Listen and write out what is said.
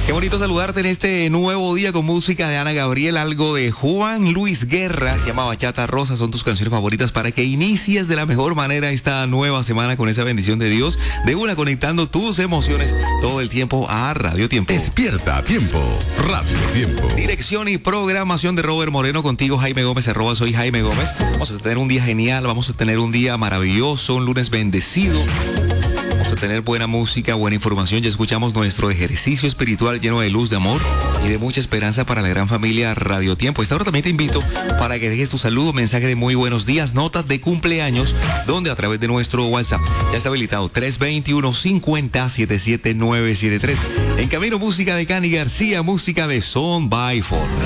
Qué bonito saludarte en este nuevo día con música de Ana Gabriel, algo de Juan Luis Guerra, se llama Bachata Rosa, son tus canciones favoritas para que inicies de la mejor manera esta nueva semana con esa bendición de Dios, de una conectando tus emociones todo el tiempo a Radio Tiempo. Despierta a tiempo, Radio Tiempo. Dirección y programación de Robert Moreno, contigo Jaime Gómez, @soy Jaime Gómez. Vamos a tener un día genial, vamos a tener un día maravilloso, un lunes bendecido. Vamos a tener buena música, buena información. Ya escuchamos nuestro ejercicio espiritual lleno de luz, de amor y de mucha esperanza para la gran familia Radio Tiempo. Esta hora también te invito para que dejes tu saludo, mensaje de muy buenos días, notas de cumpleaños, donde a través de nuestro WhatsApp ya está habilitado 321-50-77973. En camino, música de Cani García, música de Son by Four.